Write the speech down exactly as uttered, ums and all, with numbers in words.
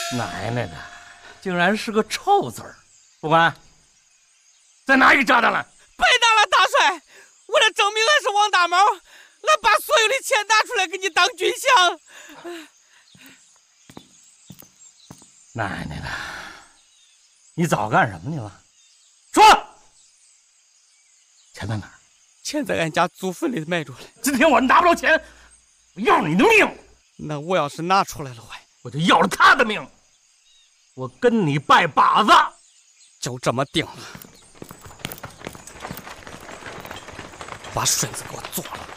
奶奶的，竟然是个臭字儿！不管，再拿一个炸弹来！ 别拿了，大帅！为了证明俺是王大毛，俺把所有的钱拿出来给你当军饷。 奶奶的，你早干什么去了？说，钱在哪儿？ 钱在俺家祖坟里埋着了。 今天我拿不着钱，我要你的命！ 那我要是拿出来了，我我就要了他的命！我跟你拜把子！ 就这么定了。把顺子给我做了。